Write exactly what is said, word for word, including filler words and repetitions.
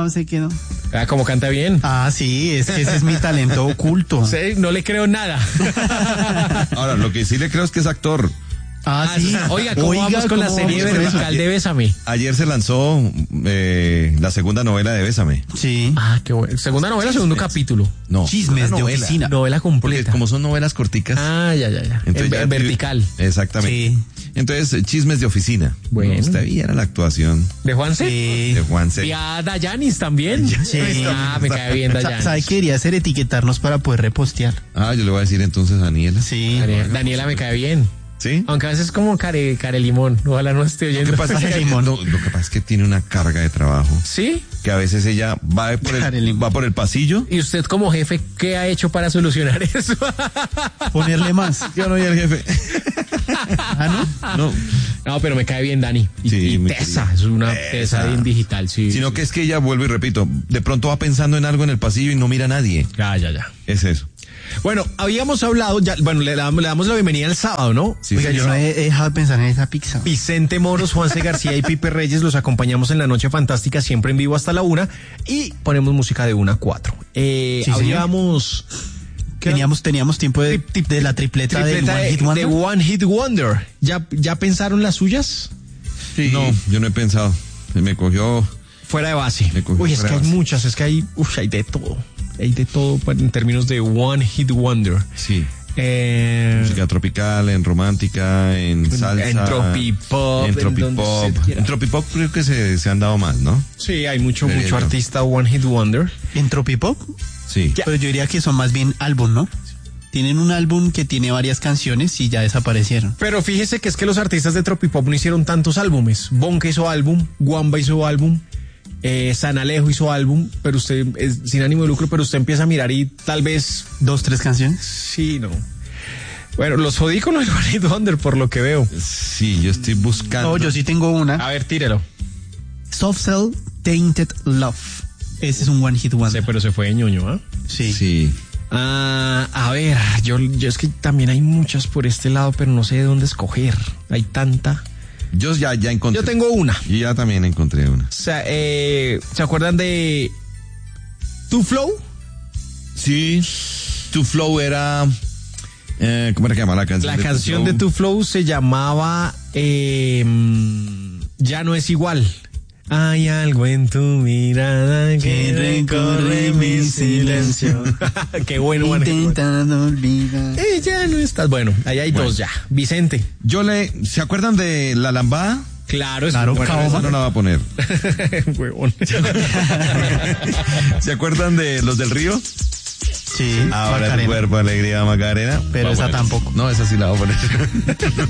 no, sé que no. Ah, como canta bien. Ah, sí, es que ese es mi talento oculto. Sí, no le creo nada. Ahora, lo que sí le creo es que es actor. Ah, sí. Oiga, ¿cómo Oiga, vamos con la ¿cómo serie vamos con eso? vertical de Bésame? Ayer se lanzó eh, la segunda novela de Bésame. Sí. Ah, qué bueno. Segunda novela, segundo capítulo. No, Chismes una de novela. oficina. Novela Porque completa. como son novelas corticas. Ah, ya, ya, ya. entonces En, ya- en vertical. Exactamente. Sí. Entonces, eh, chismes de oficina. Bueno. Está bien la actuación ¿De Juanse? Sí. de Juanse. Y a Dayanis también. Sí. Ah, me cae bien Sa- Dayanis. ¿Sabe qué quería hacer? Etiquetarnos para poder repostear. Ah, yo le voy a decir entonces a Daniela. Sí. Daniela, Daniela me cae bien. ¿Sí? Aunque a veces es como care, care limón. Ojalá no esté Lo oyendo. que, pasa es que, Limón. no, lo que pasa es que tiene una carga de trabajo. ¿Sí? Que a veces ella va por Karen el, Limón. va por el pasillo. ¿Y usted como jefe qué ha hecho para solucionar eso? Ponerle más. Yo no, y el jefe. Ah, ¿no? No. No, pero me cae bien Dani. Y, Sí, y muy tesa, querida. es una Tesa. tesa en digital, sí. Sino sí. que es que ella, vuelvo y repito, de pronto va pensando en algo en el pasillo y no mira a nadie. Ya, ya, ya. Es eso. Bueno, habíamos hablado, ya, bueno, le damos, le damos la bienvenida el sábado, ¿no? Sí, Oiga, yo señor. no he, he dejado de pensar en esa pizza. Vicente Moros, Juanse García y Pipe Reyes los acompañamos en la Noche Fantástica, siempre en vivo hasta la una, y ponemos música de una a cuatro. Eh, Sí, señor. habíamos... ¿qué era? Teníamos, teníamos tiempo de, de la tripleta, Tripleta de One de, Hit Wonder. de One Hit Wonder. ¿Ya, ¿Ya pensaron las suyas? No, yo no he pensado. Me cogió. Fuera de base. Me cogió Uy, es que fuera hay de base. muchas, es que hay, uf, hay de todo. Hay de todo pa- en términos de One Hit Wonder. Sí. Eh, Música tropical, en romántica, en salsa. en tropipop, En en tropipop. donde se quiera. En tropipop creo que se, se han dado mal, ¿no? sí, hay mucho, Pero mucho no. artista One Hit Wonder. En Tropipop. Sí. Ya. Pero yo diría que son más bien álbum, ¿no? Tienen un álbum que tiene varias canciones y ya desaparecieron. Pero fíjese que es que los artistas de tropipop no hicieron tantos álbumes. Bonka hizo álbum, Guamba hizo álbum, eh, San Alejo hizo álbum, pero usted, es sin ánimo de lucro, pero usted empieza a mirar y tal vez, Dos, tres canciones. sí, no. Bueno, los jodí con el One Hit Wonder por lo que veo. Sí, yo estoy buscando. No, yo sí tengo una. A ver, tírelo. Soft Cell Tainted Love. Ese es un One Hit Sí, Wonder. pero se fue de ñoño, ¿ah? Sí. Sí. Ah, a ver, yo, yo es que también hay muchas por este lado, pero no sé de dónde escoger. Hay tanta. Yo ya, ya encontré. Yo tengo una. Y ya también encontré una. O sea, eh, ¿se acuerdan de Tu Flow? Sí. Tu Flow era. Eh, ¿Cómo era que llamaba la canción? La de canción de Flow? Tu Flow se llamaba eh, Ya no es igual. Hay algo en tu mirada que recorre mi silencio. Qué bueno, One Hit Wonder. Intentando olvidar. Eh, ya no estás. Bueno, ahí hay Bueno. dos ya. Vicente. Yo le. ¿Se acuerdan de La Lambada? Claro, es Claro, bueno, Caoma. Esa no la va a poner. Huevón. ¿Se acuerdan de Los del Río? Sí. Ahora Macarena. tu cuerpo, alegría, Macarena. Pero Va a esa poner. tampoco. No, esa sí la voy a poner.